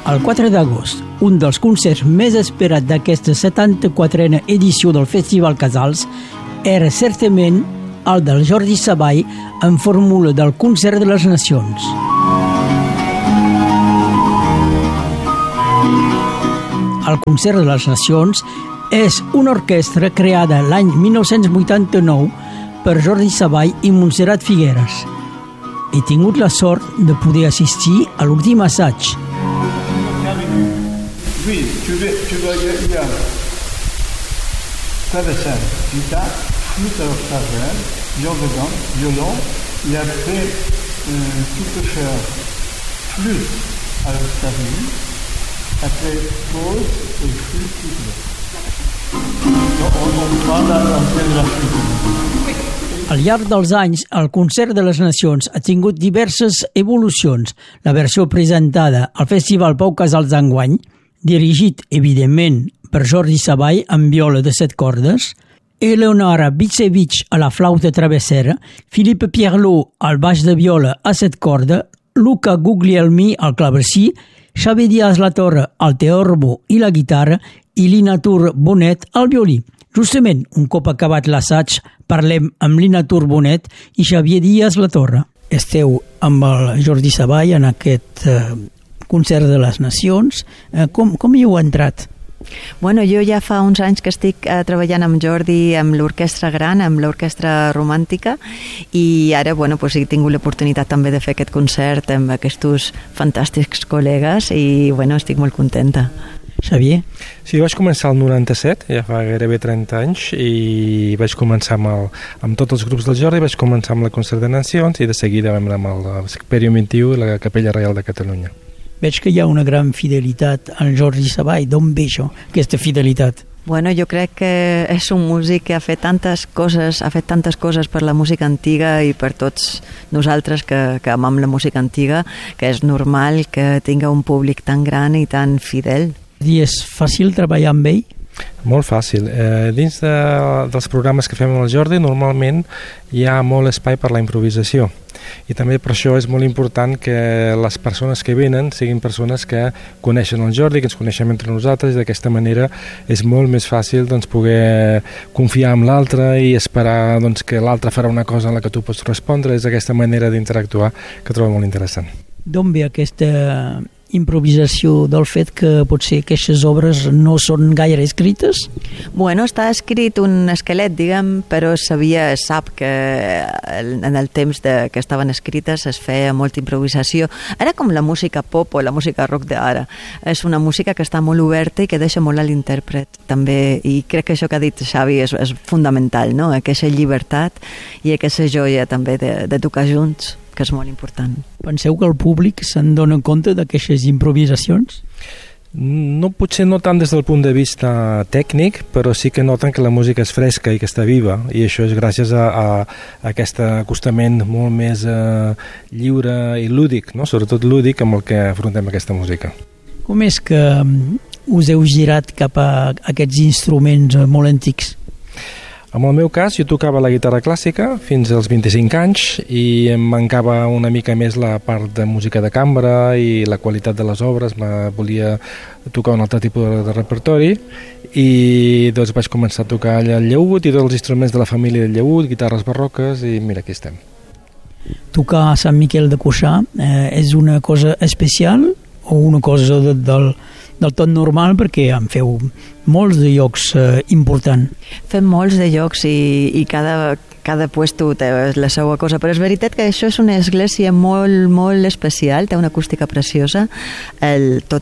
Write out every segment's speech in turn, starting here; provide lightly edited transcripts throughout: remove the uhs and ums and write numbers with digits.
El 4 d'agost, un dels concerts més esperats d'aquesta 74a edició del Festival Casals era certament el del Jordi Savall en fórmula del Concert de les Nacions. El Concert de les Nacions és una orquestra creada l'any 1989 per Jordi Savall i Montserrat Figueres. He tingut la sort de poder assistir a l'últim assaig. Oui, tu vas y a clavecin, guitare, flûte à octave, violon, et après tu peux faire flûte à l'octave, après pause et flûte triple. On parle à l'ancienne de la flûte. Al llarg dels anys, el Concert de les Nacions ha tingut diverses evolucions. La versió presentada al Festival Pau Casals d'enguany, dirigit, evidentment, per Jordi Savall amb viola de 7 cordes, Eleonora Bitsevich a la flauta travessera, Philippe Pierlot al baix de viola a 7 cordes, Luca Guglielmi al clavecí, Xavi Díaz Latorre al teorbo i la guitarra i Linatur Bonet al violí. Justament, un cop acabat l'assaig, parlem amb Linatur Bonet i Xavier Díaz Latorre. Esteu amb el Jordi Savall en aquest Concert de les Nacions. Com hi heu entrat? Bueno, jo ja fa uns anys que estic treballant amb Jordi amb l'orquestra gran, amb l'orquestra romàntica, i ara he tingut l'oportunitat també de fer aquest concert amb aquests fantàstics col·legues i estic molt contenta. Xavier? Sí, vaig començar el 97, ja fa gairebé 30 anys, i vaig començar amb tots els grups del Jordi, vaig començar amb la Concert de Nacions i de seguida amb el Experium 21 i la Capella Reial de Catalunya. Veig que hi ha una gran fidelitat al Jordi Savall. D'on ve això, aquesta fidelitat? Jo crec que és un músic que ha fet tantes coses per la música antiga i per tots nosaltres que amam la música antiga, que és normal que tinga un públic tan gran i tan fidel. I és fàcil treballar amb ell? Molt fàcil. Dins dels programes que fem amb el Jordi, normalment hi ha molt espai per la improvisació. I també per això és molt important que les persones que venen siguin persones que coneixen el Jordi, que ens coneixem entre nosaltres, i d'aquesta manera és molt més fàcil poder confiar en l'altre i esperar que l'altre farà una cosa en la que tu pots respondre. És aquesta manera d'interactuar que trobo molt interessant. D'on ve aquesta improvisació del fet que potser aquestes obres no són gaire escrites? Està escrit un esquelet, però sap que en el temps que estaven escrites es feia molta improvisació. Era com la música pop o la música rock d'ara. És una música que està molt oberta i que deixa molt a l'intèrpret també, i crec que això que ha dit Xavi és fundamental, no? Aquesta llibertat i aquesta joia també de tocar junts, que és molt important. Penseu que el públic se'n dona compte d'aquestes improvisacions? Potser no tant des del punt de vista tècnic, però sí que noten que la música és fresca i que està viva, i això és gràcies a aquest acostament molt més lliure i lúdic, no? Sobretot lúdic, amb el que afrontem aquesta música. Com és que us heu girat cap a aquests instruments molt antics? En el meu cas, jo tocava la guitarra clàssica fins als 25 anys i em mancava una mica més la part de música de cambra i la qualitat de les obres. Volia tocar un altre tipus de repertori i vaig començar a tocar el llaüt i tots els instruments de la família del llaüt, guitarres barroques, i mira, aquí estem. Tocar a Sant Miquel de Cuixà és una cosa especial o una cosa del tot normal, perquè en feu molts de llocs importants? Fem molts de llocs i cada puesto té la seva cosa, però és veritat que això és una església molt, molt especial, té una acústica preciosa, tot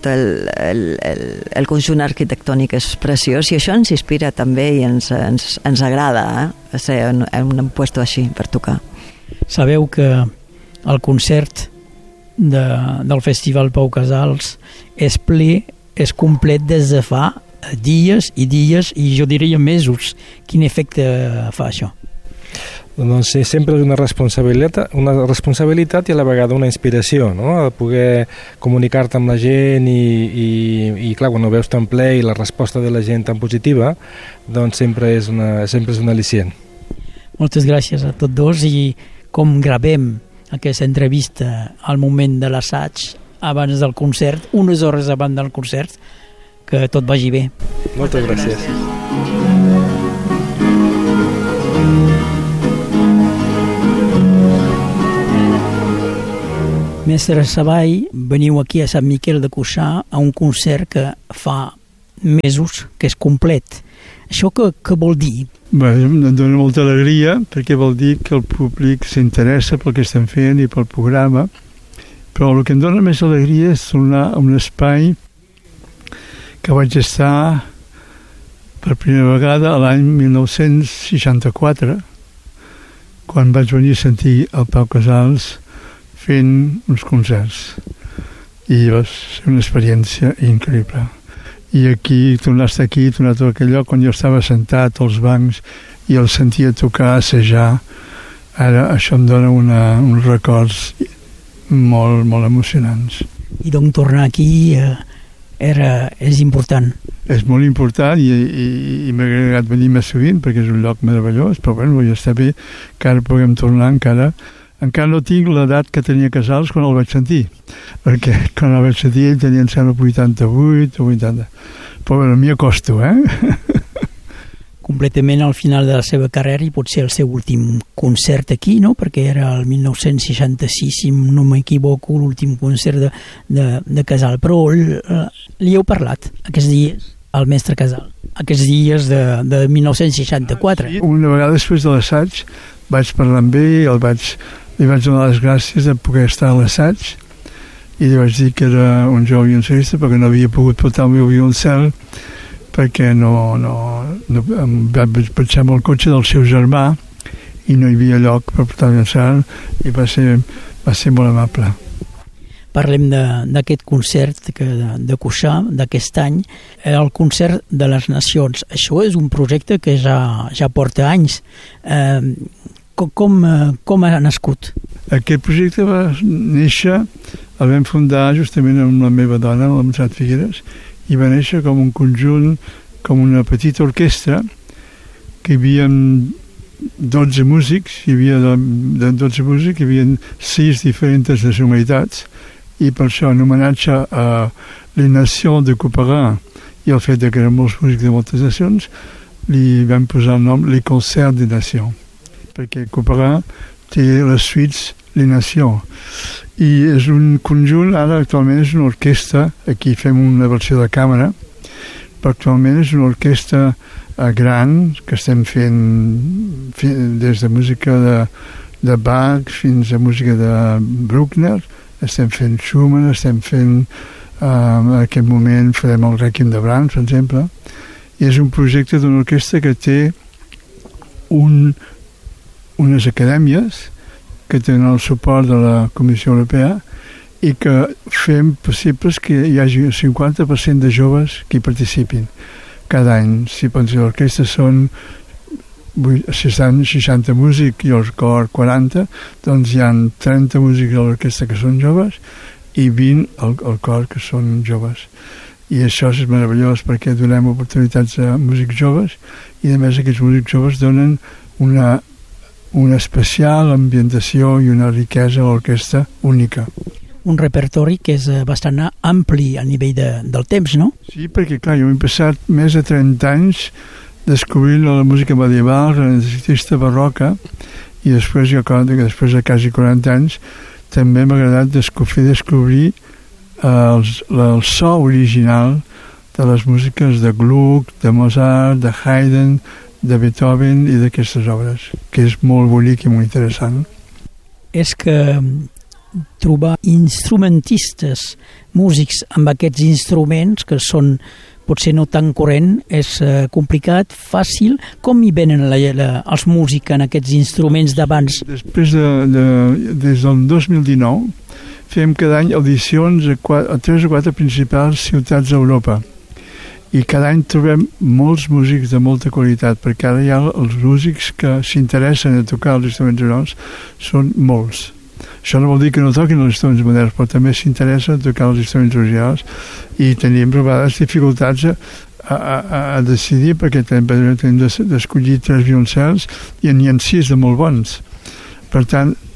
el conjunt arquitectònic és preciós, i això ens inspira també i ens agrada ser en un puesto així per tocar. Sabeu que el concert del Festival Pau Casals és ple, és complet des de fa dies i dies, i jo diria mesos. Quin efecte fa això? Doncs sempre és una responsabilitat i a la vegada una inspiració, no? De poder comunicar-te amb la gent i clar, quan ho veus tan ple i la resposta de la gent tan positiva, doncs sempre és un al·licient. Moltes gràcies a tots dos, i com gravem aquesta entrevista al moment de l'assaig, abans del concert, unes hores abans del concert, que tot vagi bé. Moltes gràcies. Mestre Savall, veniu aquí a Sant Miquel de Cuixà a un concert que fa mesos que és complet. Això què vol dir? Bé, em dona molta alegria perquè vol dir que el públic s'interessa pel que estem fent i pel programa, però el que em dona més alegria és tornar a un espai que vaig estar per primera vegada a l'any 1964, quan vaig venir a sentir el Pau Casals fent uns concerts. I va ser una experiència increïble. I aquí, tornar a estar aquí, tornar a aquell lloc on jo estava sentat als bancs i el sentia tocar, assajar, ara això em dona uns records molt, molt emocionants. I doncs tornar aquí és important. És molt important i m'ha agradat venir més sovint perquè és un lloc meravellós, però bueno, ja està bé que ara puguem tornar encara no tinc l'edat que tenia Casals quan el vaig sentir, perquè quan el vaig sentir ell tenia, em sembla, 88 o 80, però bueno, m'hi acosto, Completament al final de la seva carrera i potser el seu últim concert aquí, no? Perquè era el 1966, si no m'equivoco, l'últim concert de Casal, però li heu parlat aquests dies al mestre Casal, aquests dies de 1964. Sí, una vegada després de l'assaig vaig parlar amb ell, li vaig donar les gràcies de poder estar a l'assaig i li vaig dir que era un jove violoncel·lista perquè no havia pogut portar el meu violoncel perquè em vaig pensar en el cotxe del seu germà i no hi havia lloc per portar el violoncel i va ser molt amable. Parlem d'aquest concert de Cuixà d'aquest any, el concert de les Nacions. Això és un projecte que ja porta anys. Com ha nascut? Aquest projecte va néixer, el vam fundar justament amb la meva dona, la Montserrat Figueres, i va néixer com un conjunt, com una petita orquestra, que hi havia 12 músics, hi havia 6 diferents nacionalitats, i per això, en homenatge a les Nacions de Couperin i el fet que eren molts músics de moltes nacions, li vam posar el nom Les Concerts des Nations, perquè Couperin té les suites Les Nations. I és un conjunt, ara actualment és una orquestra, aquí fem una versió de càmera, però actualment és una orquestra gran, que estem fent des de música de Bach fins a música de Bruckner, estem fent Schumann, estem fent, en aquest moment farem el Rèquiem de Brahms, per exemple, i és un projecte d'una orquestra que té unes acadèmies que tenen el suport de la Comissió Europea i que fem possibles que hi hagi un 50% de joves que hi participin cada any. Si pensi l'orquestra són 60 músics i el cor 40, doncs hi ha 30 músics a l'orquestra que són joves i 20 al cor que són joves. I això és meravellós perquè donem oportunitats a músics joves i a més aquests músics joves donen una especial ambientació i una riquesa a l'orquestra única. Un repertori que és bastant ampli a nivell del temps, no? Sí, perquè clar, jo m'he passat més de 30 anys descobrint la música medieval, renacentista, barroca, i després de quasi 40 anys també m'ha agradat fer descobrir el so original de les músiques de Gluck, de Mozart, de Haydn, de Beethoven i d'aquestes obres, que és molt bonic i molt interessant. És que trobar instrumentistes, músics amb aquests instruments que són potser no tan corrent, és complicat, fàcil. Com hi venen els músics en aquests instruments d'abans? Després des del 2019 fem cada any audicions a 3 o 4 principals ciutats d'Europa i cada any trobem molts músics de molta qualitat, perquè ara ja els músics que s'interessen a tocar els instruments originals són molts. Això no vol dir que no toquin els instruments moderns, però també s'interessa a tocar els instruments originals i tenim a vegades dificultats a decidir, perquè tenim d'escollir 3 violoncels i n'hi ha 6 de molt bons. Per tant,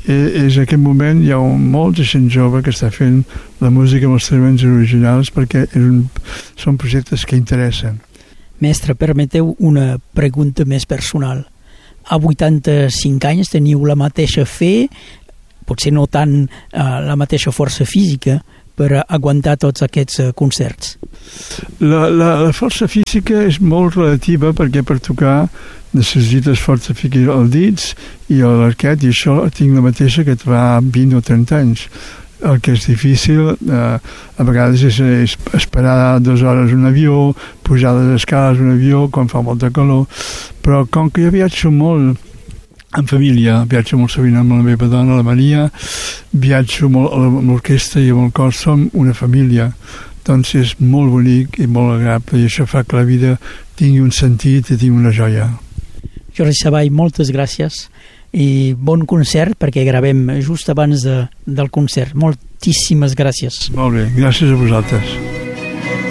és en aquest moment hi ha molta gent jove que està fent la música amb els instruments originals perquè són projectes que interessen. Mestre, permeteu una pregunta més personal. A 85 anys teniu la mateixa fe, potser no tant la mateixa força física, per aguantar tots aquests concerts? La força física és molt relativa perquè per tocar necessites força física als dits i a l'arquet, i això tinc la mateixa que et fa 20 o 30 anys. El que és difícil a vegades és esperar 2 hores un avió, pujar les escales un avió quan fa molta calor, però com que jo viatjo molt en família, viatjo molt sovint amb la meva dona, la Maria, viatjo molt amb l'orquestra i amb el cor, som una família, doncs és molt bonic i molt agradable i això fa que la vida tingui un sentit i tingui una joia. Jordi Savall, moltes gràcies i bon concert perquè gravem just abans del concert. Moltíssimes gràcies. Molt bé, gràcies a vosaltres.